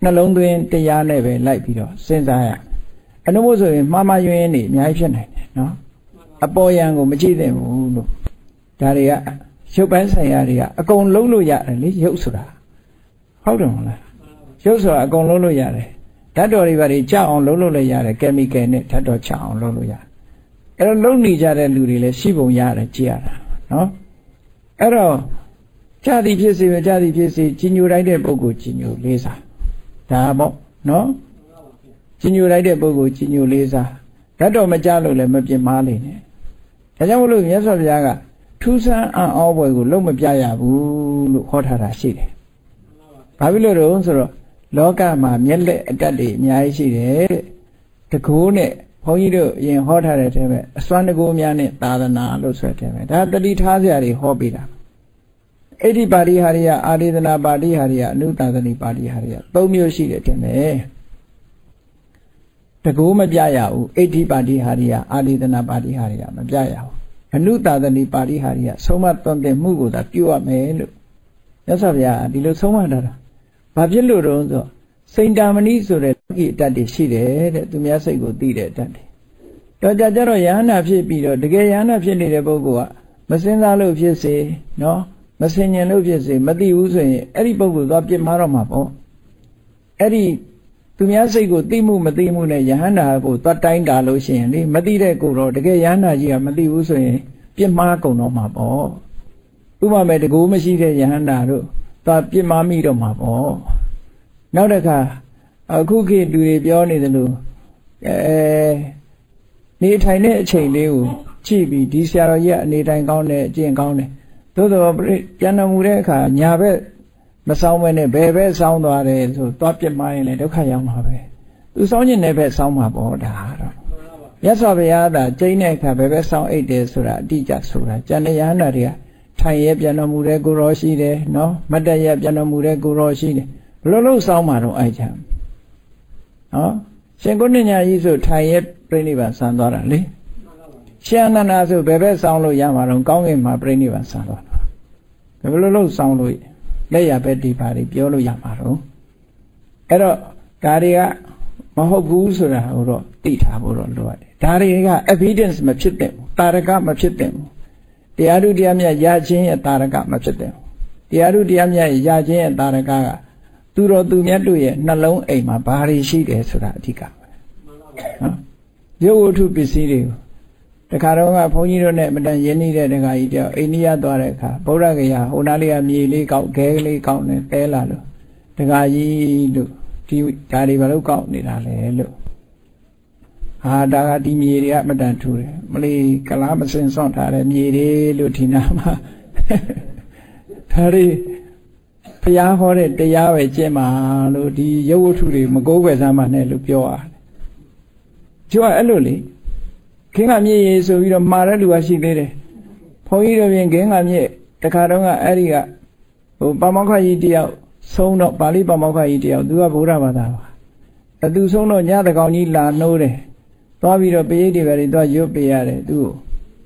နှလုံးသွင်းတရားနဲ့ပဲလိုက်ပြီးတော့စဉ်းစားရအနုမို့ဆိုရင်မှားမှားယွင်းယွင်းနေအများကြီးဖြစ်နိုင်တယ်နော်အပေါ်ယံကိုမကြည့်သင့်ဘူးလို့ဒါတွေကရုပ်ပိုင်းဆိုင်ရာတွေကအကုန်လုံးလို့ရတယ်လေရုပ်ဆိုတာဟုတ်တယ်မလားရုပ်ဆိုတာအကုန်လုံးလို့ရတယ်ဓာတ်တော်တွေဘာတွေကြောက်အောင်လုံးလို့လည်းရတယ်ကယ်မီကယ်နဲ့ဓာတ်တော်ချအောင်လုံးလို့ရတယ်အဲ့တော့လုံးနေကြတဲ့လူတွေလည်းရှိပုံရတယ်ကြည့်ရတာနော်အဲ့တော့ကြသည်ဖြစ်စေမကြသည်ဖြစ်စေကြီးညိုလိုက်တဲ့ပုဂ္ဂိုလ်ကြီးညိုလေးစားဒါပေါ့နော်ကြီးညိုလိုက်တဲ့ပုဂ္ဂိုလ်ကြီးညိုလေးစားဓာတ်တော်မကြလို့လည်းမပြင်းမားနေနဲ့ဒါကြောင့်မလို့မြတ်စွာဘုရားကထူးဆန်းအံ့ဩဖွယ်ကိုလုံးမပြရဘူးလို့ဟောထားတာရှိတယ်ဘာဖြစ်လို့တော့ဆိုတော့လောကမှာမျက်လက်အတတ်တွေအများကြီးရှိတယ်တကိုးနဲ့ဘုန်းကြီးတို့အရင်ဟောထားတဲ့အထဲမှာအစွမ်းတကိုးများနဲ့သာသနာလို့ဆိုတဲ့ထဲမှာဒါတတိထားစရာတွေဟောပေးတာဣတိပါတိဟာရိယအာရိသနာပါတိဟာရိယအနုသာသနိပါတိဟာရိယ၃မျိုးရှိတယ်တင်တယ်တကိုးမပြရဘူးဣတိပါတိဟာရိယအာရိသနာပါတိဟာရိယမပြရဘူးအနုသာသနိပါတိဟာရိယဆုံးမသွန်သင်မှုကိုသာပြုရမယ်လို့မြတ်စွာဘုရားဒီလိုဆုံးမထားတာဘာဖြစ်လို့တော့ဆိုစိန်တာမဏိဆိုတဲ့လောကီအတတ်တွေရှိတယ်တဲ့သူများစိတ်ကိုသိတဲ့အတတ်တွေတော့ကြတော့ယဟန္တာဖြစ်ပြီးတော့တကယ်ယဟန္တာဖြစ်နေတဲ့ပုဂ္ဂိုလ်ကမစင်စားလို့ဖြစ်စေနော်မစင်ញင်လို့ဖြစ်စေမသိဘူးဆိုရင်အဲ့ဒီပုဂ္ဂိုလ်သွားပြစ်မှားတော့မှာပေါ့အဲ့ဒီသူများစိတ်ကိုသိမှုမသိမှုနဲ့ယဟန္တာကိုသွားတိုင်းတာလို့ရှိရင်လေမသိတဲ့ကိုတော့တကယ်ယဟန္တာကြီးကမသိဘူးဆိုရင်ပြစ်မှားကုန်တော့မှာပေါ့ဥပမာတကူမရှိတဲ့ယဟန္တာတို့သွားပြစ်မှားမိတော့မှာပေါ့နောက်တစ်ခါအခုခေတ်လူတွေပြောနေသလိုနေထိုင်တဲ့အချိန်လေးကိုကြည့်ပြီးဒီဆရာတော်ကြီးကအနေထိုင်ကောင်းတယ်အကျင့်ကောင်းတယ်သို့တော်ပြန်တော်မူတဲ့အခါညာဘက်မဆောင်ဘဲနဲ့ဘယ်ဘက်ဆောင်သွားတယ်ဆိုသွားပြစ်မှားရင်လည်းဒုက္ခရောက်မှာပဲသူဆောင်ကျင်တဲ့ဘက်ဆောင်မှာပေါ့ဒါတော့မြတ်စွာဘုရားကကျိန်းတဲ့အခါဘယ်ဘက်ဆောင်အိတ်တယ်ဆိုတာအတိအကျဆိုတာကျန်တဲ့ယဟန္တာတွေကထိုင်ရဲပြန်တော်မူတဲ့ကိုရောရှိတယ်နော်မတ်တရပြန်တော်မူတဲ့ကိုရောရှိတယ်ဘလို့လို့စောင်းမှာတော့အဲ့ချမ်းနော်ရှင်ကုဏ္ဏညာကြီးဆိုထိုင်ရဲပြိဋိဘံဆံသွားတာလေရှင်အနန္ဒာဆိုဘယ်ဘက်စောင်းလို့ရမှာတော့ကောင်းကင်မှာပြိဋိဘံဆံသွားတာဘလို့လို့စောင်းလို့လက်ရဘက်ဒီပါတွေပြောလို့ရမှာတော့အဲ့တော့ဒါတွေကမဟုတ်ဘူးဆိုတာကိုတော့သိထားဖို့တော့လိုရတယ်ဒါတွေက evidence မဖြစ်တဲ့ဘူးတာရကမဖြစ်တဲ့ဘူးတရားဓုတရားမြတ်ရခြင်းရဲ့တာရကမဖြစ်တဲ့ဘူးတရားဓုတရားမြတ်ရခြင်းရဲ့တာရကကသူတော်သူမြတ်တို့ရဲ့နှလုံးအိမ်မှာဘာတွေရှိတယ်ဆိုတာအဓိကပဲနော်ရုပ်ဝတ္ထုပစ္စည်းတွေကိုတခါတော့ကဘုန်းကြီးတို့နဲ့မတန်ရင်းနှီးတဲ့တခါကြီးတယောက်အိန္ဒိယသွားတဲ့အခါဗုဒ္ဓဂယာဟိုနားလေးကမြေလေးကောက်ခဲလေးကောက်နေတဲလာလို့တခါကြီးလို့ဒီဓာတ်တွေဘာလို့ကောက်နေတာလဲလို့ဟာဒါကဒီမြေတွေကမတန်ထူတယ်မလီကလားမစင်စွန့်ထားတဲ့မြေတွေလို့ဒီနာမှာဒါတွေဘုရားဟောတဲ့တရားပဲကျင့်ပါလို့ဒီရုပ်ဝတ္ထုတွေမကိုးကွယ်စမ်းပါနဲ့လို့ပြောရတယ်ကျိုးကအဲ့လိုလေခင်းကမြည့်ရေဆိုပြီးတော့မှာတဲ့လူကရှိသေးတယ်ဘုန်းကြီးတို့ပြင်ခင်းကမြည့်တခါတော့ကအဲ့ဒီကဟိုပါမောက္ခကြီးတယောက်ဆုံးတော့ပါဠိပါမောက္ခကြီးတယောက်သူကဗုဒ္ဓဘာသာပါသူဆုံးတော့ညတကောင်ကြီးလာနှိုးတယ်သွားပြီးတော့ပရိတ်တွေပဲတွေသွားရွတ်ပေးရတယ်သူ့ကို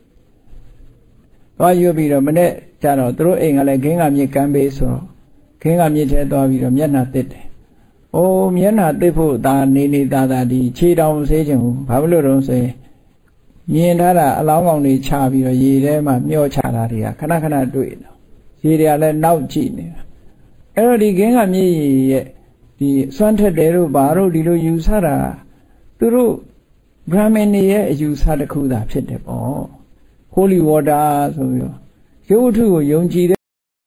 သွားရွတ်ပြီးတော့မနေ့ကျတော့သူတို့အိမ်ကလည်းခင်းကမြည့်ကမ်းပေးဆိုတော့ခင်းကမြစ်ထဲသွားပြီးတော့မျက်နှာတစ်တယ်။အိုးမျက်နှာတစ်ဖို့ဒါနေသားဒီခြေတောင်ဆေးခြင်းဘူး။ဘာလို့လို့ဆိုရင်မြင်ထားတာအလောင်းကောင်တွေချပြီးတော့ရေထဲမှာမျောချတာတွေကခဏခဏတွေ့တယ်။ရေတွေကလည်းနောက်ကြည့်နေတာ။အဲ့တော့ဒီခင်းကမြစ်ရဲ့ဒီစွမ်းထက်တယ်တို့ဘာတို့ဒီလိုယူဆတာသူတို့ဗြဟ္မဏ်တွေရဲ့အယူဆတစ်ခုသာဖြစ်တယ်ပေါ့။ Holy water ဆိုပြီးတော့ရုပ်ဝတ္ထုကိုယုံကြည်